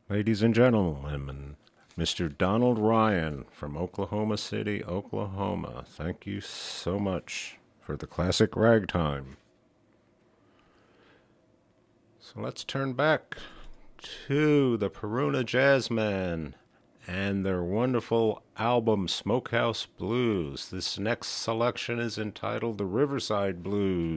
Ladies and gentlemen, Mr. Donald Ryan from Oklahoma City, Oklahoma. Thank you so much for the classic ragtime. So let's turn back to the Peruna Jazzmen and their wonderful album Smokehouse Blues. This next selection is entitled The Riverside Blues.